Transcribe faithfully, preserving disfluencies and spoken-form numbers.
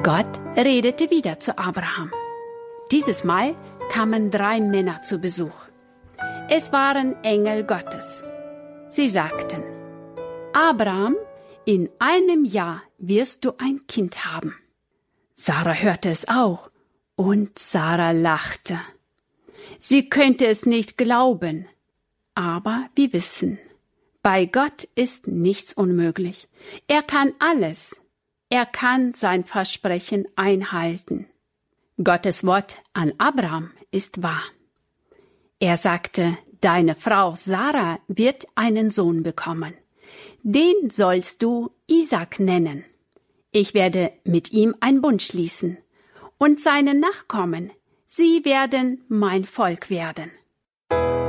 Gott redete wieder zu Abraham. Dieses Mal kamen drei Männer zu Besuch. Es waren Engel Gottes. Sie sagten: Abraham, in einem Jahr wirst du ein Kind haben. Sarah hörte es auch, und Sarah lachte. Sie könnte es nicht glauben, aber wir wissen, bei Gott ist nichts unmöglich. Er kann alles. Er kann sein Versprechen einhalten. Gottes Wort an Abraham ist wahr. Er sagte: Deine Frau Sarah wird einen Sohn bekommen. Den sollst du Isaac nennen. Ich werde mit ihm einen Bund schließen, und seine Nachkommen, sie werden mein Volk werden.